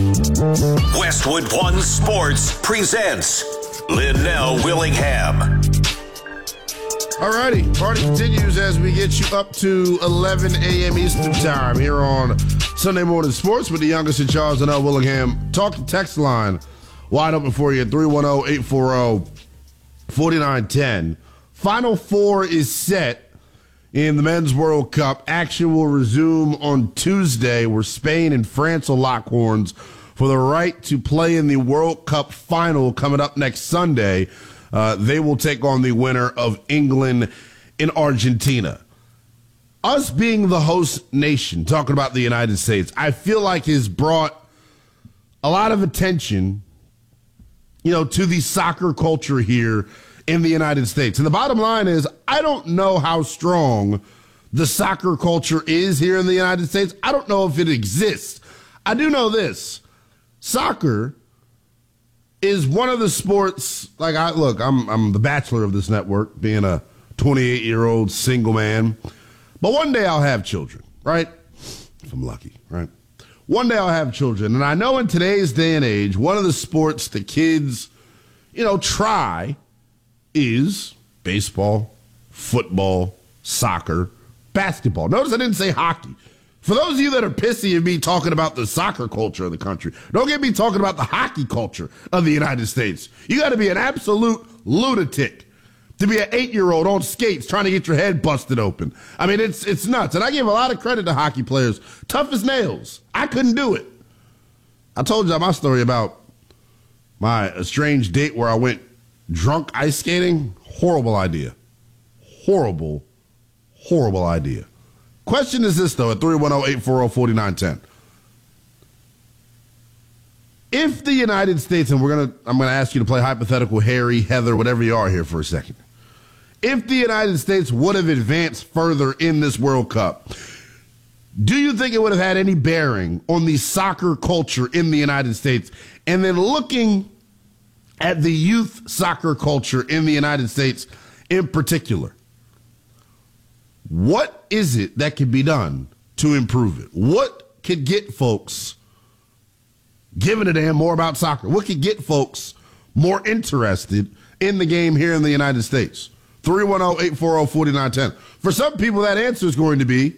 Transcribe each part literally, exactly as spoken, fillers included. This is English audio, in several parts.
Westwood One Sports presents Linnell Willingham. Alrighty, party continues as we get you up to eleven a.m. Eastern Time here on Sunday Morning Sports with the youngest in charge, Linnell Willingham. Talk to text line wide open for you at three one zero, eight four zero, four nine one zero. Final four is set in the Men's World Cup. Action will resume on Tuesday, where Spain and France will lock horns for the right to play in the World Cup final coming up next Sunday. Uh, they will take on the winner of England and Argentina. Us being the host nation, talking about the United States, I feel like has brought a lot of attention, you know, to the soccer culture here in the United States. And the bottom line is, I don't know how strong the soccer culture is here in the United States. I don't know if it exists. I do know this. Soccer is one of the sports, like, I look, I'm I'm the bachelor of this network, being a twenty-eight-year-old single man. But one day I'll have children, right? If I'm lucky, right? One day I'll have children. And I know in today's day and age, one of the sports the kids, you know, try is baseball, football, soccer, basketball. Notice I didn't say hockey. For those of you that are pissy at me talking about the soccer culture of the country, don't get me talking about the hockey culture of the United States. You got to be an absolute lunatic to be an eight-year-old on skates trying to get your head busted open. I mean, it's it's nuts. And I give a lot of credit to hockey players. Tough as nails. I couldn't do it. I told you my story about my estranged date where I went drunk ice skating. Horrible idea. Horrible, horrible idea. Question is this, though, at three one zero, eight four zero, four nine one zero. If the United States, and we're gonna, I'm going to ask you to play hypothetical Harry, Heather, whatever you are here for a second. If the United States would have advanced further in this World Cup, do you think it would have had any bearing on the soccer culture in the United States? And then looking at the youth soccer culture in the United States in particular, what is it that can be done to improve it? What could get folks giving a damn more about soccer? What could get folks more interested in the game here in the United States? three one zero, eight four zero, four nine one zero. For some people, that answer is going to be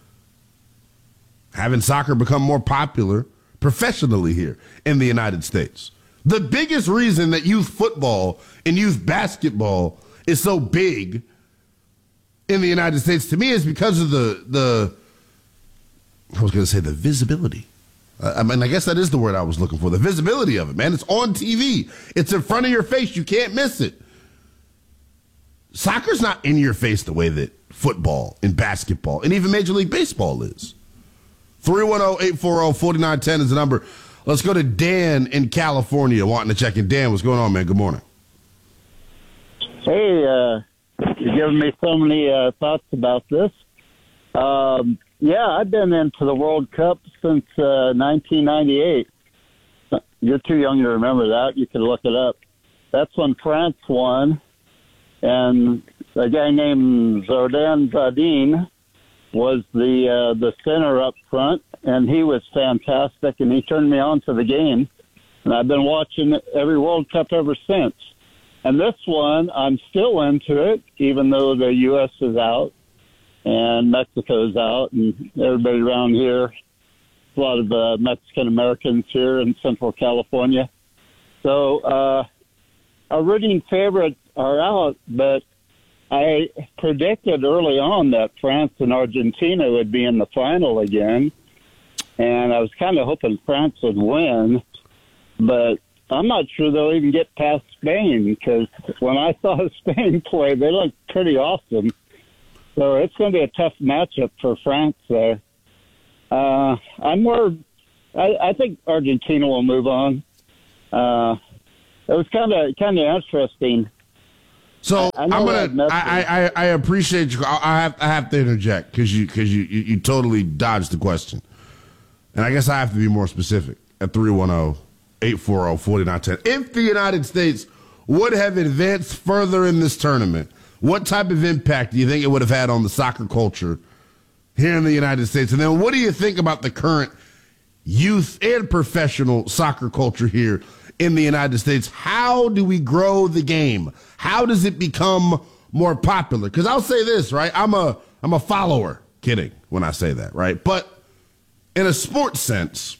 having soccer become more popular professionally here in the United States. The biggest reason that youth football and youth basketball is so big in the United States, to me, is because of the, the I was going to say the visibility. I mean, I guess that is the word I was looking for, the visibility of it, man. It's on T V. It's in front of your face. You can't miss it. Soccer's not in your face the way that football and basketball and even Major League Baseball is. three one zero, eight four zero, four nine one zero is the number. Let's go to Dan in California wanting to check in. Dan, what's going on, man? Good morning. Hey, uh, you're giving me so many uh, thoughts about this. Um, yeah, I've been into the World Cup since uh, nineteen ninety-eight. You're too young to remember that. You can look it up. That's when France won, and a guy named Zinedine Zidane was the uh, the center up front, and he was fantastic, and he turned me on to the game, and I've been watching every World Cup ever since. And this one, I'm still into it, even though the U S is out and Mexico's out, and everybody around here, a lot of uh, Mexican-Americans here in Central California. So uh, our rooting favorites are out, but I predicted early on that France and Argentina would be in the final again, and I was kind of hoping France would win, but I'm not sure they'll even get past Spain, because when I saw Spain play, they looked pretty awesome. So it's going to be a tough matchup for France there. Uh, I'm more, I, I think Argentina will move on. Uh, it was kind of kind of interesting. So I, I I'm gonna. I, I I appreciate you. I, I have I have to interject because you because you, you you totally dodged the question, and I guess I have to be more specific at three one zero, eight four zero, four nine one zero. If the United States would have advanced further in this tournament, what type of impact do you think it would have had on the soccer culture here in the United States? And then what do you think about the current youth and professional soccer culture here in the United States. How do we grow the game? How does it become more popular? Because I'll say this, right? I'm a I'm a follower. Kidding when I say that, right? But in a sports sense,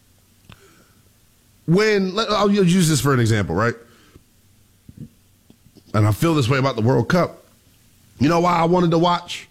when I'll use this for an example, right? And I feel this way about the World Cup. You know why I wanted to watch?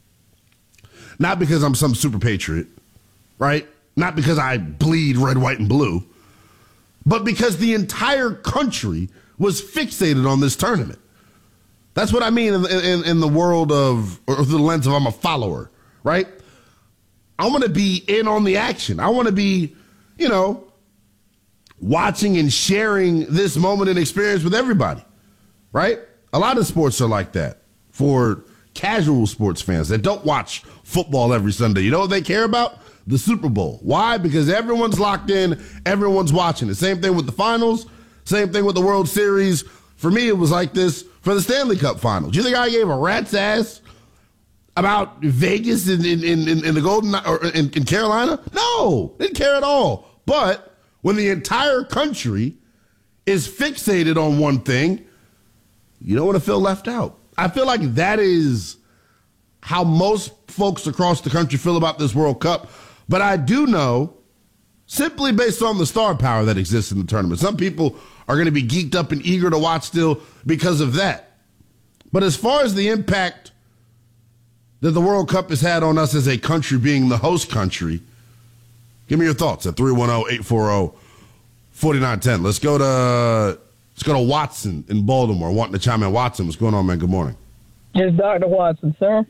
Not because I'm some super patriot, right? Not because I bleed red, white, and blue, but because the entire country was fixated on this tournament. That's what I mean in, in, in the world of, or through the lens of I'm a follower, right? I want to be in on the action. I want to be, you know, watching and sharing this moment and experience with everybody, right? A lot of sports are like that for casual sports fans that don't watch football every Sunday. You know what they care about? The Super Bowl. Why? Because everyone's locked in, everyone's watching it. Same thing with the finals, same thing with the World Series. For me, it was like this for the Stanley Cup finals. Do you think I gave a rat's ass about Vegas in, in, in, in the Golden or in, in Carolina? No, didn't care at all. But when the entire country is fixated on one thing, you don't want to feel left out. I feel like that is how most folks across the country feel about this World Cup. But I do know, simply based on the star power that exists in the tournament, some people are going to be geeked up and eager to watch still because of that. But as far as the impact that the World Cup has had on us as a country being the host country, give me your thoughts at three one zero, eight four zero, four nine one zero. Let's go to let's go to Watson in Baltimore. Wanting to chime in. Watson, what's going on, man? Good morning. It's Doctor Watson, sir.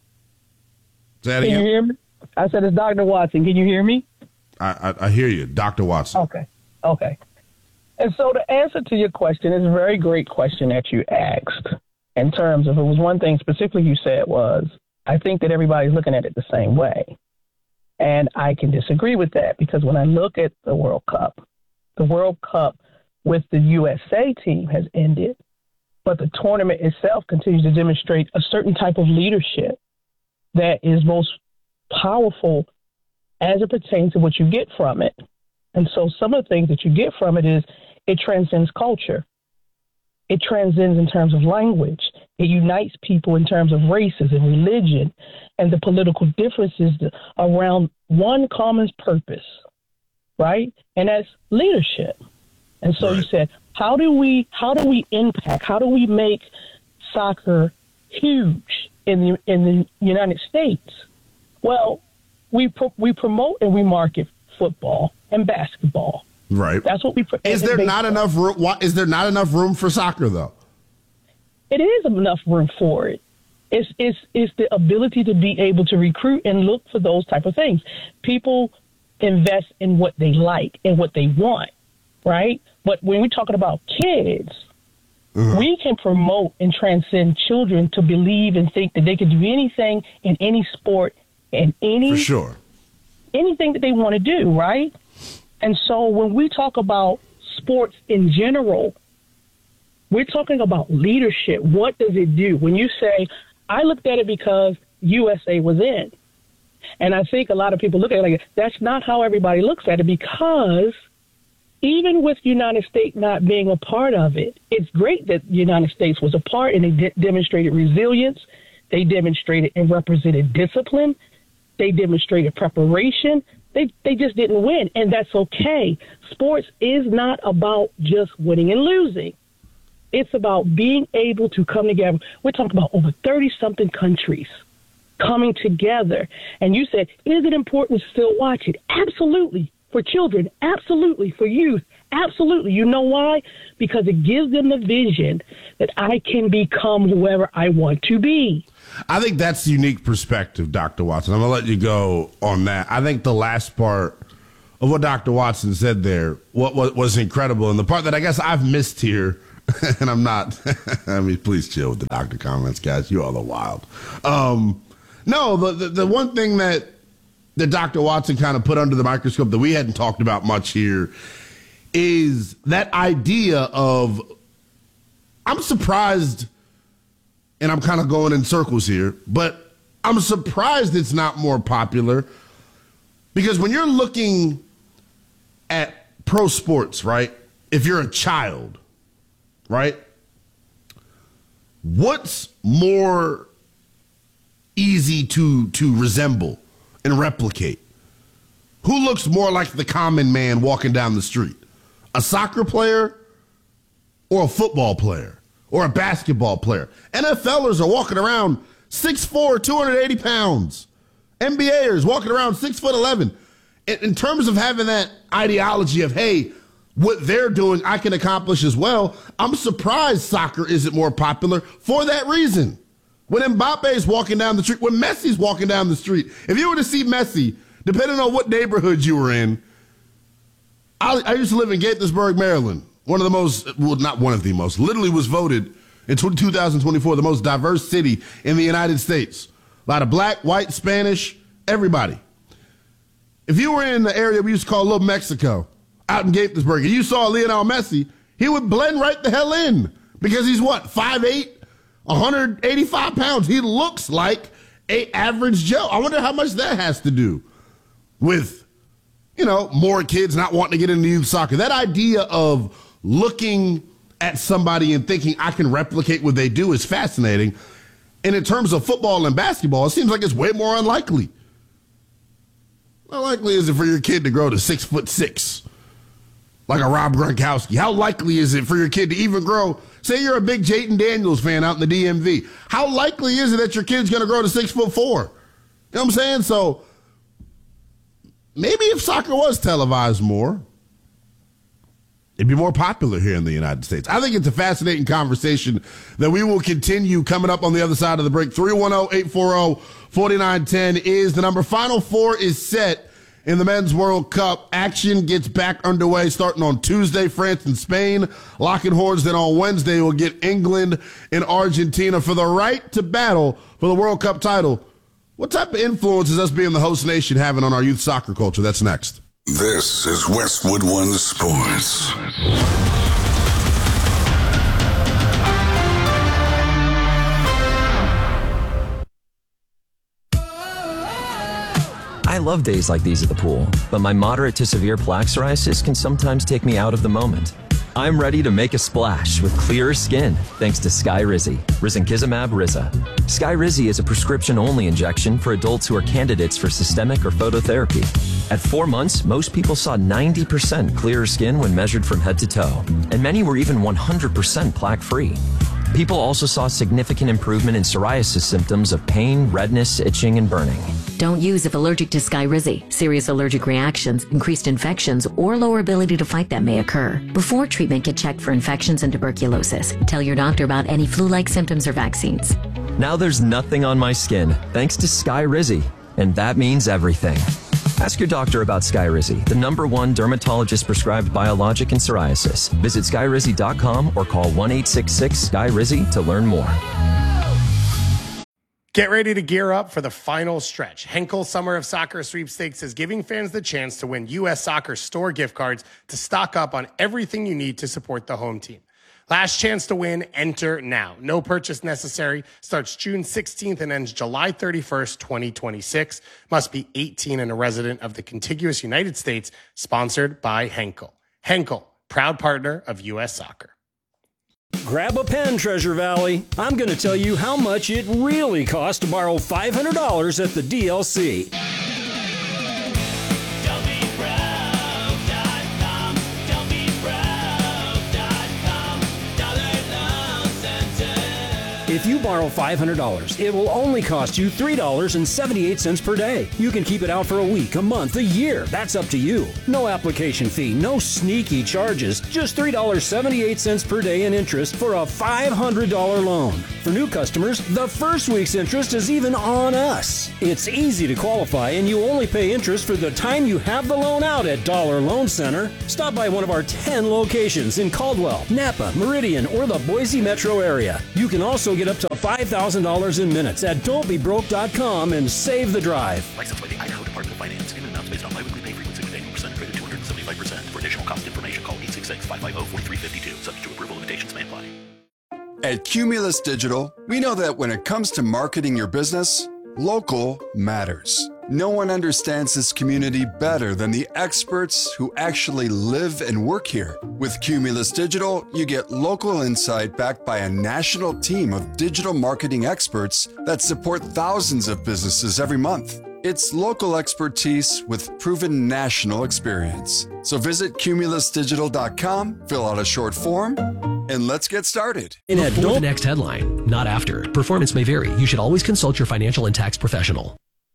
Say that Can again? you hear me? I said it's Doctor Watson. Can you hear me? I, I, I hear you, Doctor Watson. Okay. Okay. And so the answer to your question is a very great question that you asked in terms of, it was one thing specifically you said was, I think that everybody's looking at it the same way. And I can disagree with that because when I look at the World Cup, the World Cup with the U S A team has ended, but the tournament itself continues to demonstrate a certain type of leadership that is most powerful as it pertains to what you get from it. And so some of the things that you get from it is it transcends culture. It transcends in terms of language. It unites people in terms of races and religion and the political differences around one common purpose, right? And that's leadership. And so right. You said, how do we how do we impact, how do we make soccer huge in the in the United States? Well, we pro- we promote and we market football and basketball. Right. That's what we. Pro- is there not enough room? Why, is there not enough room for soccer though? It is enough room for it. It's it's it's the ability to be able to recruit and look for those type of things. People invest in what they like and what they want, right? But when we're talking about kids, uh-huh. we can promote and transcend children to believe and think that they can do anything in any sport and any for sure anything that they want to do, right? And so when we talk about sports in general, we're talking about leadership. What does it do? When you say, I looked at it because U S A was in. And I think a lot of people look at it like, that's not how everybody looks at it, because even with the United States not being a part of it, it's great that the United States was a part, and they de- demonstrated resilience. They demonstrated and represented discipline. They demonstrated preparation. They they just didn't win, and that's okay. Sports is not about just winning and losing. It's about being able to come together. We're talking about over thirty-something countries coming together. And you said, is it important to still watch it? Absolutely. For children, absolutely. For youth, absolutely. You know why? Because it gives them the vision that I can become whoever I want to be. I think that's a unique perspective, Doctor Watson. I'm going to let you go on that. I think the last part of what Doctor Watson said there what, what was incredible. And the part that I guess I've missed here, and I'm not, I mean, please chill with the doctor comments, guys. You all are wild. Um, no, the, the, the one thing that, that Doctor Watson kind of put under the microscope that we hadn't talked about much here is that idea of, I'm surprised, and I'm kind of going in circles here, but I'm surprised it's not more popular, because when you're looking pro sports, right? If you're a child, right? What's more easy to to resemble and replicate? Who looks more like the common man walking down the street? A soccer player or a football player or a basketball player? N F Lers are walking around six foot four, two hundred eighty pounds. N B A ers walking around six foot eleven. In, in terms of having that ideology of, hey, what they're doing, I can accomplish as well, I'm surprised soccer isn't more popular for that reason. When Mbappe's walking down the street, when Messi's walking down the street, if you were to see Messi, depending on what neighborhood you were in, I, I used to live in Gaithersburg, Maryland, one of the most, well, not one of the most, literally was voted in two thousand twenty-four the most diverse city in the United States. A lot of black, white, Spanish, everybody. If you were in the area we used to call Little Mexico, out in Gaithersburg, and you saw Lionel Messi, he would blend right the hell in because he's what, five eight, one hundred eighty-five pounds. He looks like a average Joe. I wonder how much that has to do with, you know, more kids not wanting to get into youth soccer. That idea of looking at somebody and thinking I can replicate what they do is fascinating. And in terms of football and basketball, it seems like it's way more unlikely. How likely is it for your kid to grow to six foot six? Like a Rob Gronkowski. How likely is it for your kid to even grow? Say you're a big Jayden Daniels fan out in the D M V. How likely is it that your kid's going to grow to six foot four? You know what I'm saying? So maybe if soccer was televised more, it'd be more popular here in the United States. I think it's a fascinating conversation that we will continue coming up on the other side of the break. three one zero, eight four zero, four nine one zero is the number. Final four is set in the Men's World Cup. Action gets back underway starting on Tuesday, France and Spain. Locking horns. Then on Wednesday, we'll get England and Argentina for the right to battle for the World Cup title. What type of influence is us being the host nation having on our youth soccer culture? That's next. This is Westwood One Sports. I love days like these at the pool, but my moderate to severe plaque psoriasis can sometimes take me out of the moment. I'm ready to make a splash with clearer skin thanks to Skyrizi, risankizumab Riza. Skyrizi is a prescription-only injection for adults who are candidates for systemic or phototherapy. At four months, most people saw ninety percent clearer skin when measured from head to toe, and many were even one hundred percent plaque-free. People also saw significant improvement in psoriasis symptoms of pain, redness, itching, and burning. Don't use if allergic to Skyrizi. Serious allergic reactions, increased infections, or lower ability to fight them may occur. Before treatment, get checked for infections and tuberculosis. Tell your doctor about any flu-like symptoms or vaccines. Now there's nothing on my skin thanks to Skyrizi, and that means everything. Ask your doctor about Skyrizi, the number one dermatologist-prescribed biologic in psoriasis. Visit skyrizi dot com or call one eight six six S K Y R I Z Y to learn more. Get ready to gear up for the final stretch. Henkel Summer of Soccer Sweepstakes is giving fans the chance to win U S Soccer store gift cards to stock up on everything you need to support the home team. Last chance to win, enter now. No purchase necessary. Starts June sixteenth and ends July thirty-first, twenty twenty-six. Must be eighteen and a resident of the contiguous United States. Sponsored by Henkel. Henkel, proud partner of U S Soccer. Grab a pen, Treasure Valley. I'm going to tell you how much it really costs to borrow five hundred dollars at the D L C. If you borrow five hundred dollars, it will only cost you three dollars and seventy-eight cents per day. You can keep it out for a week, a month, a year. That's up to you. No application fee, no sneaky charges. Just three dollars and seventy-eight cents per day in interest for a five hundred dollars loan. For new customers, the first week's interest is even on us. It's easy to qualify, and you only pay interest for the time you have the loan out at Dollar Loan Center. Stop by one of our ten locations in Caldwell, Napa, Meridian, or the Boise metro area. You can also get up to five thousand dollars in minutes at don't be broke dot com and save the drive. Licensed by the Idaho Department of Finance. Payment amounts based on biweekly pay frequency with annual percent rate of two hundred seventy-five percent. For additional cost information, call eight six six, five five zero, four three five two. Subject to approval, limitations may apply. At Cumulus Digital, we know that when it comes to marketing your business, local matters. No one understands this community better than the experts who actually live and work here. With Cumulus Digital, you get local insight backed by a national team of digital marketing experts that support thousands of businesses every month. It's local expertise with proven national experience. So visit cumulus digital dot com, fill out a short form, and let's get started. In Before the next headline, not after. Performance may vary. You should always consult your financial and tax professional.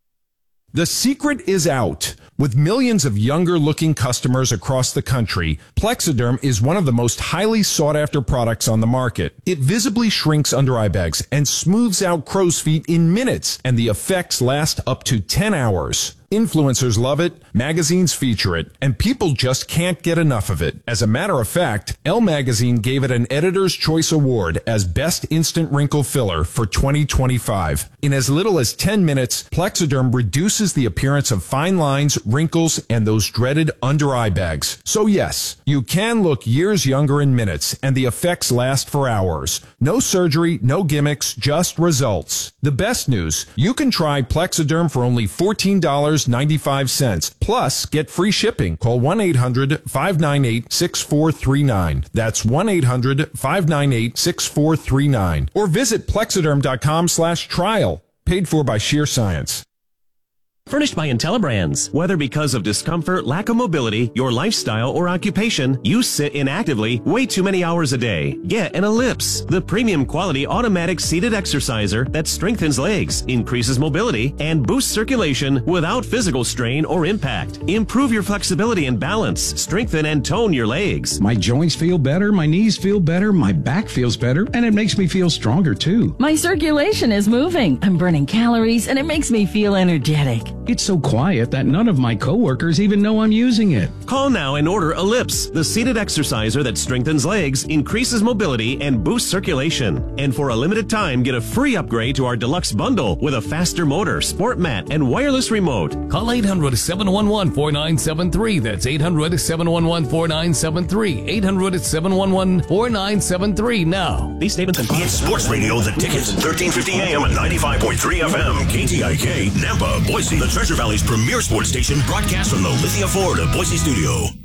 The secret is out. With millions of younger-looking customers across the country, Plexiderm is one of the most highly sought-after products on the market. It visibly shrinks under-eye bags and smooths out crow's feet in minutes, and the effects last up to ten hours. Influencers love it, magazines feature it, and people just can't get enough of it. As a matter of fact, Elle Magazine gave it an Editor's Choice Award as Best Instant Wrinkle Filler for twenty twenty-five. In as little as ten minutes, Plexiderm reduces the appearance of fine lines, wrinkles, and those dreaded under-eye bags. So yes, you can look years younger in minutes, and the effects last for hours. No surgery, no gimmicks, just results. The best news, you can try Plexiderm for only fourteen dollars and ninety-five cents. Plus, get free shipping. Call one eight hundred five nine eight six four three nine. That's one eight hundred five nine eight six four three nine. Or visit plexiderm dot com slash trial. Paid for by Sheer Science. Furnished by IntelliBrands. Whether because of discomfort, lack of mobility, your lifestyle, or occupation, you sit inactively way too many hours a day. Get an Ellipse, the premium quality automatic seated exerciser that strengthens legs, increases mobility, and boosts circulation without physical strain or impact. Improve your flexibility and balance, strengthen and tone your legs. My joints feel better, my knees feel better, my back feels better, and it makes me feel stronger too. My circulation is moving. I'm burning calories, and it makes me feel energetic. It's so quiet that none of my coworkers even know I'm using it. Call now and order Ellipse, the seated exerciser that strengthens legs, increases mobility, and boosts circulation. And for a limited time, get a free upgrade to our deluxe bundle with a faster motor, sport mat, and wireless remote. Call eight hundred seven one one four nine seven three. That's eight hundred seven one one four nine seven three. eight hundred seven one one four nine seven three now. These statements and It's Sports Radio, The Ticket, thirteen fifty A M and ninety-five point three F M, K T I K, Nampa, Boise, the Treasure Valley's premier sports station, broadcast from the Lithia Ford of Boise studio.